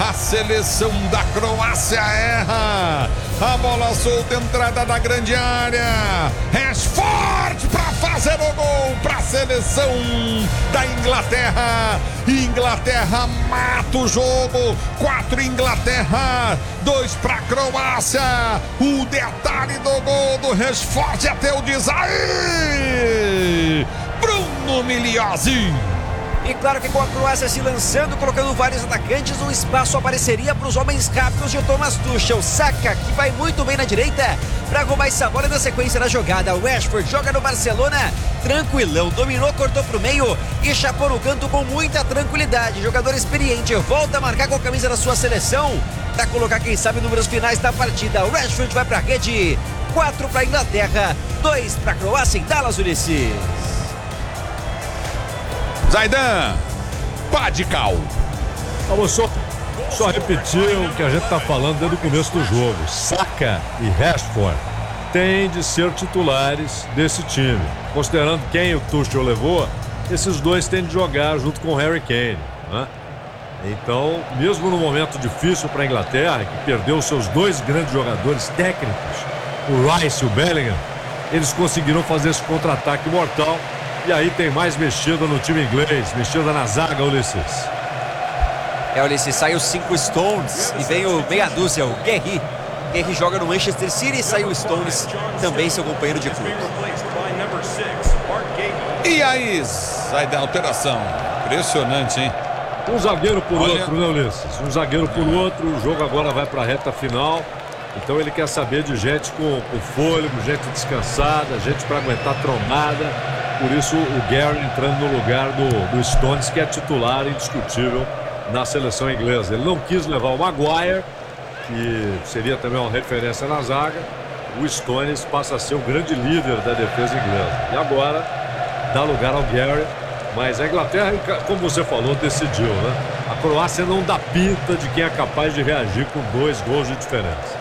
A seleção da Croácia erra. A bola solta, entrada da grande área. Rashford para fazer o gol para a seleção da Inglaterra. Inglaterra mata o jogo. 4 Inglaterra, 2 para a Croácia. O detalhe do gol do Rashford até o design. Bruno Migliozzi. E claro que com a Croácia se lançando, colocando vários atacantes, o espaço apareceria para os homens rápidos de Thomas Tuchel. Saka, que vai muito bem na direita, para roubar essa bola na sequência da jogada. O Rashford joga no Barcelona, tranquilão, dominou, cortou para o meio e chapou no canto com muita tranquilidade. Jogador experiente, volta a marcar com a camisa da sua seleção, para colocar, quem sabe, números finais da partida. O Rashford vai para a rede, 4 para a Inglaterra, 2 para a Croácia em Dallas, Ulisses. Zaidan, Padical. Vamos só repetir o que a gente está falando desde o começo do jogo. Saka e Rashford têm de ser titulares desse time. Considerando quem o Tuchel levou, esses dois têm de jogar junto com o Harry Kane, né? Então, mesmo no momento difícil para a Inglaterra, que perdeu seus 2 grandes jogadores técnicos, o Rice e o Bellingham, eles conseguiram fazer esse contra-ataque mortal. E aí tem mais mexida no time inglês, mexida na zaga, Ulisses. Ulisses, sai os 5 Stones e vem o meia dúzia, o Guerri. Guerri joga no Manchester City e sai o Stones, também seu companheiro de clube. E aí, sai da alteração. Impressionante, hein? Um zagueiro por outro, né, Ulisses? Um zagueiro por outro, o jogo agora vai para a reta final. Então ele quer saber de gente com fôlego, gente descansada, gente para aguentar trombada. Por isso o Gary entrando no lugar do Stones, que é titular indiscutível na seleção inglesa. Ele não quis levar o Maguire, que seria também uma referência na zaga. O Stones passa a ser o grande líder da defesa inglesa. E agora dá lugar ao Gary. Mas a Inglaterra, como você falou, decidiu, né? A Croácia não dá pinta de quem é capaz de reagir com 2 gols de diferença.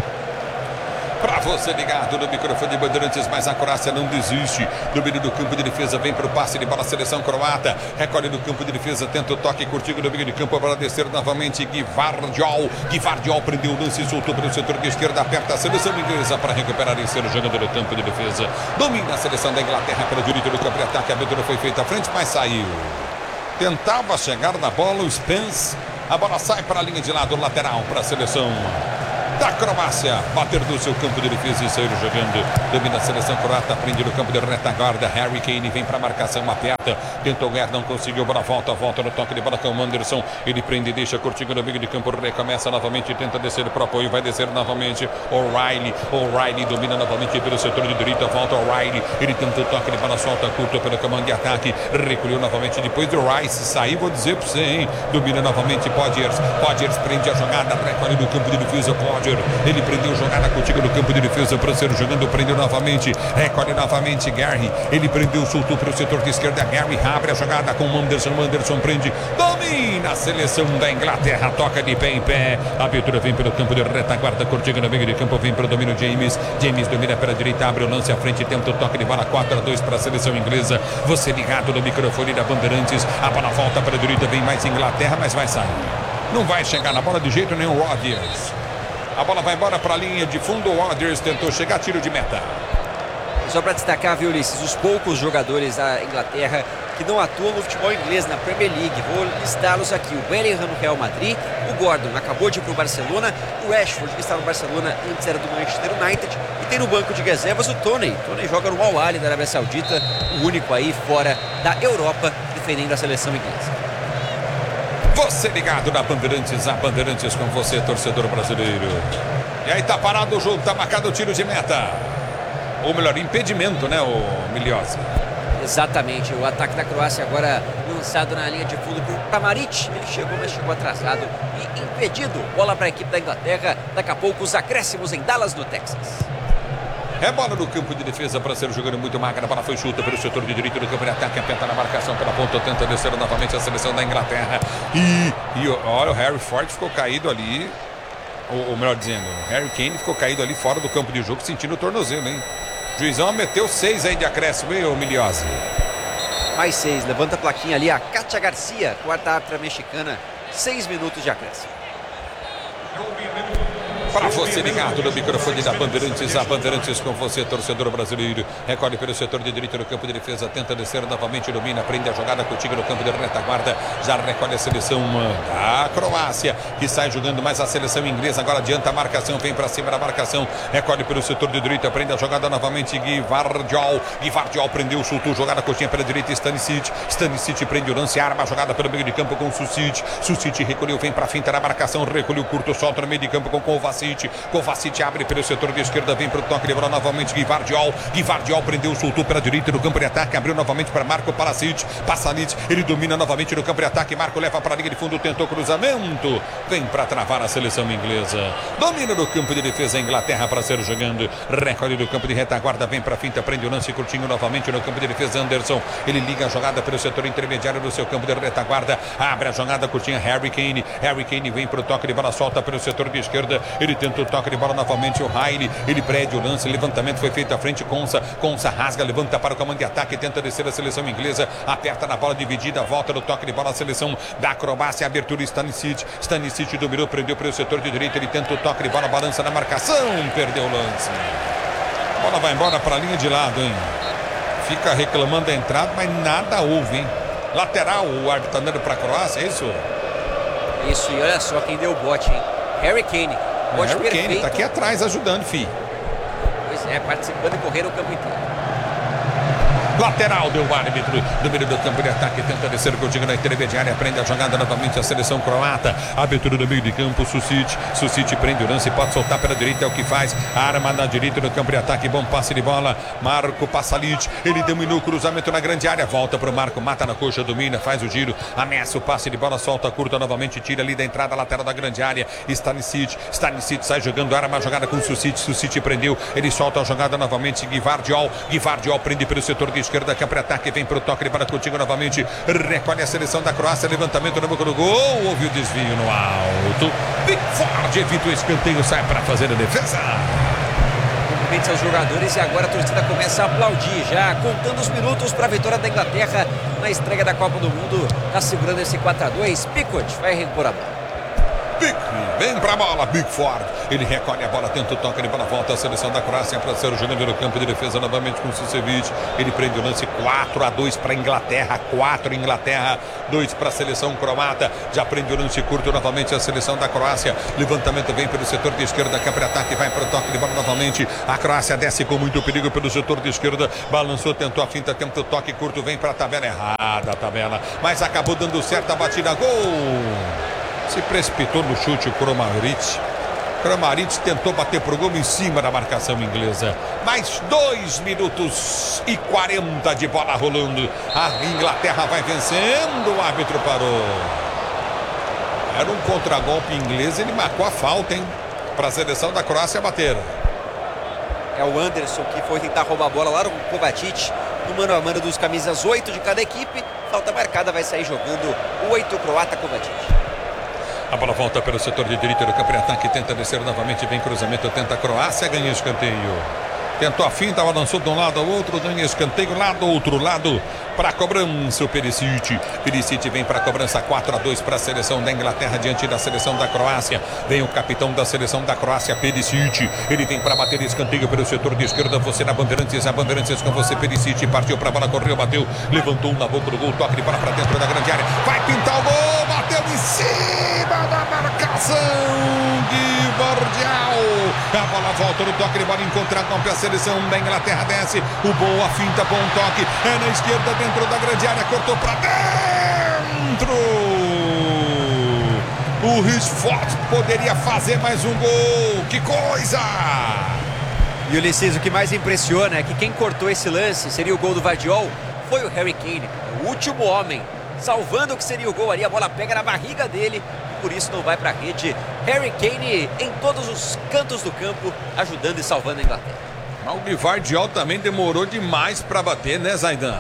Para você ligado no microfone de Bandeirantes, mas a Croácia não desiste. Domínio do campo de defesa, vem para o passe de bola, seleção croata. Recolhe no campo de defesa, tenta o toque curtinho no meio de campo para descer novamente. Gvardiol prendeu o lance e soltou para o setor de esquerda, aperta a seleção inglesa para recuperar e ser o jogador do campo de defesa. Domina a seleção da Inglaterra pela direita do campo de ataque. A abertura foi feita à frente, mas saiu. Tentava chegar na bola o Spence. A bola sai para a linha de lado, lateral para a seleção da Croácia, bater do seu campo de defesa e sair jogando. Domina a seleção croata, prende no campo de retaguarda. Harry Kane vem para a marcação, aperta, tentou ganhar, não conseguiu, bola volta no toque de bola com o Anderson. Ele prende, deixa curtinho no meio de campo, recomeça novamente, tenta descer para o apoio, vai descer novamente. O'Reilly domina novamente pelo setor de direita, volta O'Reilly, ele tenta o toque de bola, solta curto pelo comando de ataque, recolheu novamente depois do Rice sair, vou dizer para você, hein? Domina novamente Podgers prende a jogada, recolhe no campo de defesa, ele prendeu jogada contigo no campo de defesa para ser jogando, prendeu novamente, recolhe novamente Gary, ele prendeu, soltou para o setor de esquerda, Gary abre a jogada com o Anderson prende, domina a seleção da Inglaterra, toca de pé em pé, a abertura vem pelo campo de retaguarda, contigo no meio de campo, vem para o domínio James domina pela direita, abre o lance à frente, tenta o toque de bola, 4-2 para a seleção inglesa. Você ligado no microfone da Bandeirantes, a bola volta para a direita, vem mais Inglaterra, mas vai sair, não vai chegar na bola de jeito nenhum. Rodgers, a bola vai embora para a linha de fundo. O Rodgers tentou chegar, tiro de meta. Só para destacar, viu, Ulisses, os poucos jogadores da Inglaterra que não atuam no futebol inglês, na Premier League. Vou listá-los aqui. O Bellingham no Real Madrid, o Gordon acabou de ir para o Barcelona, o Rashford, que estava no Barcelona, antes era do Manchester United, e tem no banco de reservas o Toney. Toney joga no Al Ahly da Arábia Saudita, o único aí fora da Europa, defendendo a seleção inglesa. Você ligado na Bandeirantes, a Bandeirantes com você, torcedor brasileiro. E aí tá parado o jogo, tá marcado o tiro de meta. Ou melhor, impedimento, né, o Migliozzi? Exatamente, o ataque da Croácia agora lançado na linha de fundo por Kramaric. Ele chegou, mas chegou atrasado e impedido. Bola para a equipe da Inglaterra, daqui a pouco os acréscimos em Dallas, no Texas. É bola no campo de defesa para ser jogando muito magra. A bola foi chuta pelo setor de direito do campo de ataque. Aperta na marcação pela ponta. Tenta descer novamente a seleção da Inglaterra. E olha, o Harry Ford ficou caído ali. Ou melhor dizendo, o Harry Kane ficou caído ali fora do campo de jogo, sentindo o tornozelo, hein? O juizão meteu 6 aí de acréscimo, hein, ô Migliozzi? Mais 6. Levanta a plaquinha ali a Kátia Garcia, quarta árbitra mexicana. 6 minutos de acréscimo. Para você ligado no microfone da Bandeirantes, a Bandeirantes com você, torcedor brasileiro. Recolhe pelo setor de direita no campo de defesa, tenta descer novamente, domina, prende a jogada contigo no campo de retaguarda. Já recolhe a seleção da Croácia, que sai jogando mais a seleção inglesa. Agora adianta a marcação, vem para cima da marcação. Recolhe pelo setor de direita, prende a jogada novamente. Gvardiol prendeu, soltou, jogada coxinha pela direita. Stanisic prende o lance, arma a jogada pelo meio de campo com Susic. Susic recolheu, vem para a finta da marcação, recolheu curto, solta no meio de campo com Kovacic. Kovacic abre pelo setor de esquerda, vem para o toque de bola novamente. Gvardiol prendeu, soltou pela direita no campo de ataque, abriu novamente para Marco Pasalic, ele domina novamente no campo de ataque. Marco leva para a linha de fundo, tentou cruzamento, vem para travar a seleção inglesa. Domina no campo de defesa a Inglaterra para ser jogando. Recolhe do campo de retaguarda, vem para a finta, prende o lance curtinho novamente no campo de defesa. Anderson, ele liga a jogada pelo setor intermediário do seu campo de retaguarda, abre a jogada curtinha. Harry Kane vem para o toque de bola, solta pelo setor de esquerda, ele tenta o toque de bola novamente. O Riley, ele prende o lance, levantamento foi feito à frente. Consa rasga, levanta para o comando de ataque, tenta descer a seleção inglesa, aperta na bola dividida, volta no toque de bola a seleção da Croácia, abertura. Stanisic dominou, prendeu para o setor de direita, ele tenta o toque de bola, balança na marcação, perdeu o lance. A bola vai embora para a linha de lado, hein? Fica reclamando a entrada, mas nada houve, hein? Lateral, o árbitro tá dando para a Croácia, é isso? Isso, e olha só quem deu o bote, hein? Harry Kane. Harry Kane tá aqui atrás ajudando, filho. Pois é, participando e correndo o campo inteiro. Lateral deu o árbitro do meio do campo de ataque, tenta descer contigo na intermediária, prende a jogada novamente a seleção croata. Abertura do meio de campo, Susic prende o lance, pode soltar pela direita, é o que faz. Arma na direita no campo de ataque, bom passe de bola. Marco Pasalic, ele dominou o cruzamento na grande área, volta pro Marco, mata na coxa, domina, faz o giro, ameaça o passe de bola, solta curta novamente, tira ali da entrada lateral da grande área. Stanisic sai jogando, arma a jogada com Susic prendeu, ele solta a jogada novamente. Gvardiol prende pelo setor de esquerda, que para ataque, vem para o toque de bola contigo novamente. Recolhe a seleção da Croácia, levantamento na boca do gol, houve o desvio no alto. Pickford evita o escanteio, sai para fazer a defesa. Cumprimentos aos jogadores e agora a torcida começa a aplaudir, já contando os minutos para a vitória da Inglaterra na estreia da Copa do Mundo. Está segurando esse 4-2. Pickford vai recompor a bola. Vem pra bola, Pickford. Ele recolhe a bola, tenta o toque de bola, volta a seleção da Croácia para ser jogando no campo de defesa novamente com Susevic. Ele prende o lance, 4-2 para Inglaterra, 4 Inglaterra, 2 para a seleção croata. Já prende o lance curto novamente a seleção da Croácia. Levantamento vem pelo setor de esquerda, que para ataque, vai para o toque de bola novamente. A Croácia desce com muito perigo pelo setor de esquerda, balançou, tentou a finta, tenta o toque curto, vem para a tabela errada, mas acabou dando certo a batida, gol. Se precipitou no chute o Kramaric tentou bater pro gol em cima da marcação inglesa. Mais 2 minutos e 40 de bola rolando. A Inglaterra vai vencendo, o árbitro parou. Era um contragolpe inglês, ele marcou a falta, hein? Para a seleção da Croácia bater. É o Anderson que foi tentar roubar a bola lá no Kovacic, no mano a mano dos camisas 8 de cada equipe. Falta marcada, vai sair jogando o 8 croata Kovacic. A bola volta pelo setor de direita do campo de ataque, tenta descer novamente, vem cruzamento, tenta a Croácia, ganha escanteio. Tentou a finta, balançou de um lado ao outro, ganha escanteio lá do outro lado. Para a cobrança o Perisic vem para a cobrança, 4-2 para a seleção da Inglaterra diante da seleção da Croácia. Vem o capitão da seleção da Croácia, Perisic. Ele vem para bater escanteio pelo setor de esquerda. Você na Bandeirantes, a Bandeirantes com você, Perisic. Partiu para a bola, correu, bateu, levantou na boca do gol, toque de bola para dentro da grande área. Vai pintar o gol, bateu em cima da marcação. Gvardiol. A bola volta no toque de bola, encontra a seleção da Inglaterra, desce. O boa finta, bom toque. É na esquerda, dentro da grande área, cortou para dentro. O Rashford poderia fazer mais um gol. Que coisa! E Ulisses, o que mais impressiona é que quem cortou esse lance, seria o gol do Gvardiol, foi o Harry Kane, o último homem, salvando o que seria o gol ali. A bola pega na barriga dele, por isso não vai para a rede. Harry Kane em todos os cantos do campo, ajudando e salvando a Inglaterra. Mas o Gvardiol também demorou demais para bater, né, Zaidan?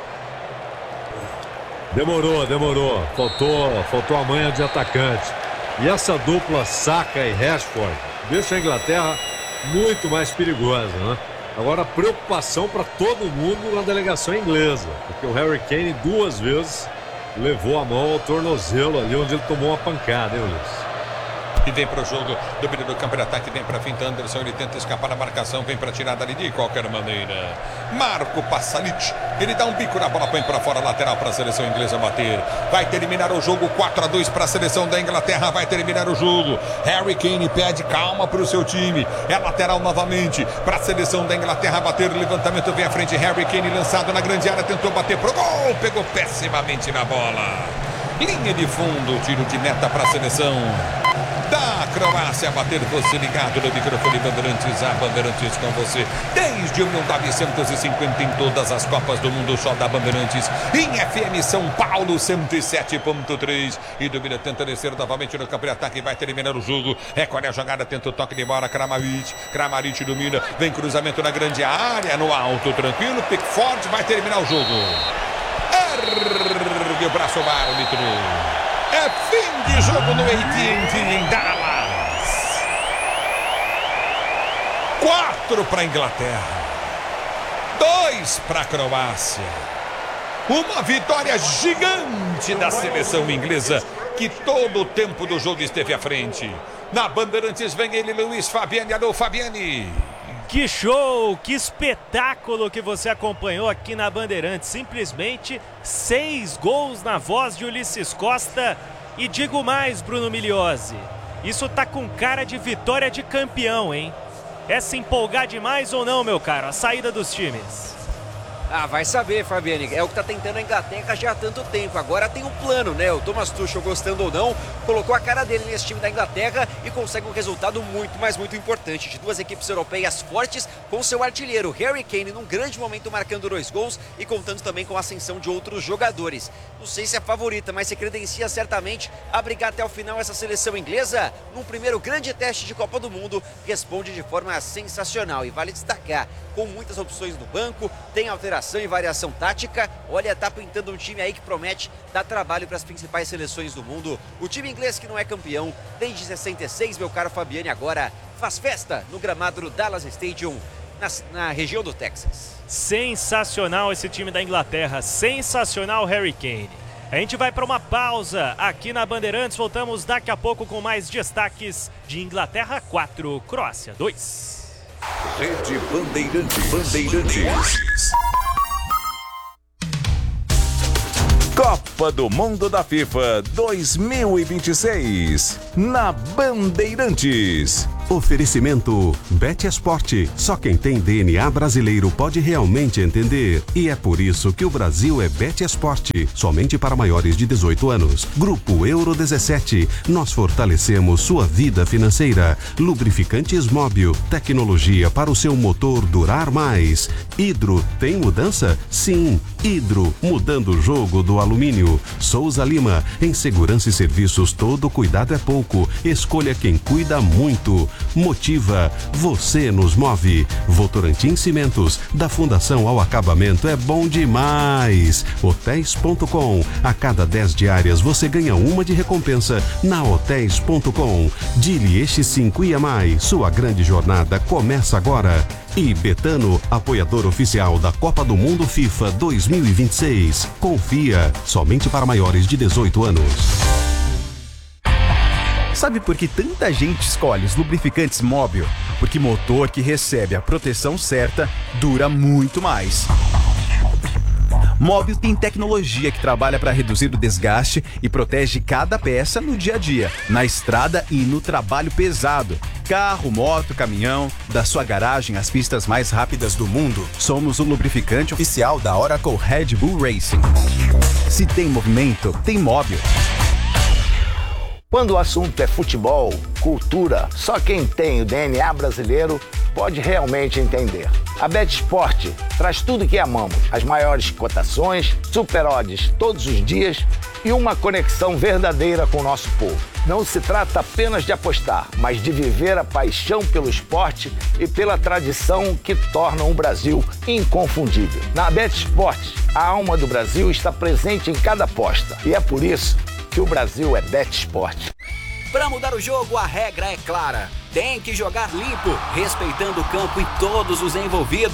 Demorou. Faltou a manha de atacante. E essa dupla Saka e Rashford deixa a Inglaterra muito mais perigosa, né? Agora, preocupação para todo mundo na delegação inglesa, porque o Harry Kane 2 vezes levou a mão ao tornozelo ali onde ele tomou uma pancada, hein, Ulisses? e vem para o jogo. Domínio do campo de ataque, vem para finta Anderson, ele tenta escapar da marcação, vem para tirar dali de qualquer maneira. Marco Pasalic, ele dá um bico na bola, põe para fora, lateral para a seleção inglesa bater. Vai terminar o jogo 4-2 para a seleção da Inglaterra, vai terminar o jogo. Harry Kane pede calma para o seu time, é lateral novamente para a seleção da Inglaterra bater. Levantamento vem à frente, Harry Kane lançado na grande área, tentou bater pro gol, pegou pessimamente na bola. Linha de fundo, tiro de meta para a seleção da Croácia bater. Você ligado no microfone Bandeirantes, a Bandeirantes com você desde 1950 em todas as Copas do Mundo, só da Bandeirantes em FM São Paulo 107.3. E domina, tenta descer novamente no campo de ataque, vai terminar o jogo. Recolhe a jogada, tenta o toque de bola, Kramaric domina, vem cruzamento na grande área, no alto, tranquilo, Pickford vai terminar o jogo. Ergue o braço ao árbitro. É fim de jogo no AT&T em Dallas. 4 para a Inglaterra, 2 para a Croácia. Uma vitória gigante da seleção inglesa, que todo o tempo do jogo esteve à frente. Na Bandeirantes vem ele, Luiz Fabiani. Alô, Fabiani. Que show, que espetáculo que você acompanhou aqui na Bandeirantes. Simplesmente 6 gols na voz de Ulisses Costa. E digo mais, Bruno Migliozzi, isso tá com cara de vitória de campeão, hein? É se empolgar demais ou não, meu caro, a saída dos times? Ah, vai saber, Fabiani. É o que tá tentando a Inglaterra já há tanto tempo. Agora tem um plano, né? O Thomas Tuchel, gostando ou não, colocou a cara dele nesse time da Inglaterra e consegue um resultado muito, mas muito importante. De 2 equipes europeias fortes, com seu artilheiro Harry Kane num grande momento marcando 2 gols e contando também com a ascensão de outros jogadores. Não sei se é favorita, mas se credencia certamente a brigar até o final essa seleção inglesa. Num primeiro grande teste de Copa do Mundo, responde de forma sensacional. E vale destacar, com muitas opções no banco, tem alteração e variação tática. Olha, tá pintando um time aí que promete dar trabalho para as principais seleções do mundo. O time inglês, que não é campeão desde 66, meu caro Fabiani, agora faz festa no gramado do Dallas Stadium, na região do Texas. Sensacional esse time da Inglaterra, sensacional Harry Kane. A gente vai para uma pausa aqui na Bandeirantes, voltamos daqui a pouco com mais destaques de Inglaterra 4, Croácia 2. Rede Bandeirantes. Copa do Mundo da FIFA 2026 na Bandeirantes. Oferecimento BetEsport. Só quem tem DNA brasileiro pode realmente entender. E é por isso que o Brasil é BetEsport. Somente para maiores de 18 anos. Grupo Euro 17. Nós fortalecemos sua vida financeira. Lubrificantes Móbil. Tecnologia para o seu motor durar mais. Hidro. Tem mudança? Sim. Hidro. Mudando o jogo do alumínio. Souza Lima. Em segurança e serviços, todo cuidado é pouco. Escolha quem cuida muito. Motiva, você nos move. Votorantim Cimentos, da fundação ao acabamento é bom demais. Hotéis.com, a cada 10 diárias você ganha uma de recompensa na Hotéis.com. Dili Este 5 e mais, sua grande jornada começa agora. E Betano, apoiador oficial da Copa do Mundo FIFA 2026. Confia, somente para maiores de 18 anos. Sabe por que tanta gente escolhe os lubrificantes Móbil? Porque motor que recebe a proteção certa dura muito mais. Móbil tem tecnologia que trabalha para reduzir o desgaste e protege cada peça no dia a dia, na estrada e no trabalho pesado. Carro, moto, caminhão, da sua garagem às pistas mais rápidas do mundo. Somos o lubrificante oficial da Oracle Red Bull Racing. Se tem movimento, tem Móbil. Quando o assunto é futebol, cultura, só quem tem o DNA brasileiro pode realmente entender. A BetEsport traz tudo que amamos, as maiores cotações, super odds todos os dias e uma conexão verdadeira com o nosso povo. Não se trata apenas de apostar, mas de viver a paixão pelo esporte e pela tradição que tornam o Brasil inconfundível. Na BetEsport, a alma do Brasil está presente em cada aposta e é por isso que o Brasil é BetEsport. Para mudar o jogo, a regra é clara. Tem que jogar limpo, respeitando o campo e todos os envolvidos.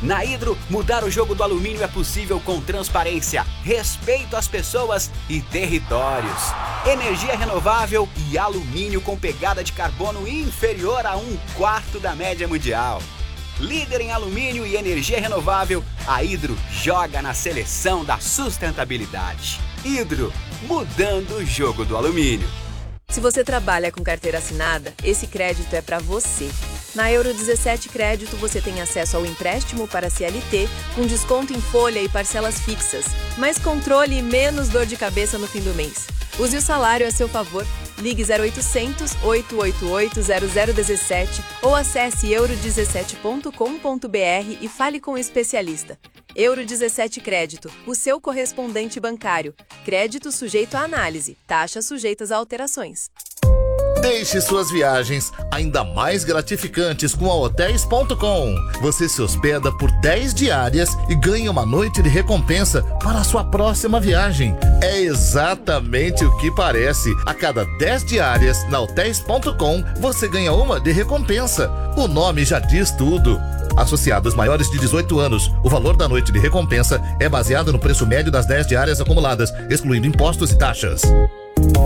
Na Hidro, mudar o jogo do alumínio é possível com transparência, respeito às pessoas e territórios. Energia renovável e alumínio com pegada de carbono inferior a 1/4 da média mundial. Líder em alumínio e energia renovável, a Hidro joga na seleção da sustentabilidade. Hidro, mudando o jogo do alumínio. Se você trabalha com carteira assinada, esse crédito é para você. Na Euro 17 Crédito, você tem acesso ao empréstimo para CLT, com desconto em folha e parcelas fixas, mais controle e menos dor de cabeça no fim do mês. Use o salário a seu favor. Ligue 0800 888 0017 ou acesse euro17.com.br e fale com o especialista. Euro 17 Crédito, o seu correspondente bancário. Crédito sujeito a análise, taxas sujeitas a alterações. Deixe suas viagens ainda mais gratificantes com a Hotels.com. Você se hospeda por 10 diárias e ganha uma noite de recompensa para a sua próxima viagem. É exatamente o que parece. A cada 10 diárias na Hotels.com, você ganha uma de recompensa. O nome já diz tudo. Associados maiores de 18 anos, o valor da noite de recompensa é baseado no preço médio das 10 diárias acumuladas, excluindo impostos e taxas.